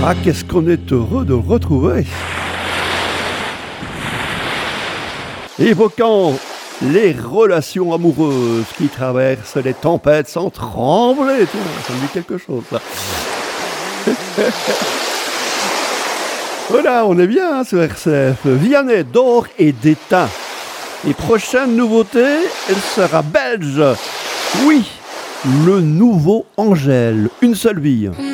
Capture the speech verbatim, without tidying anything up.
Ah, qu'est-ce qu'on est heureux de le retrouver. Évoquant les relations amoureuses qui traversent les tempêtes sans trembler. Tiens, ça me dit quelque chose, ça. Voilà, on est bien hein, sur R C F. Vianney d'or et d'étain. Et prochaine nouveauté, elle sera belge. Oui, le nouveau Angèle, une seule vie.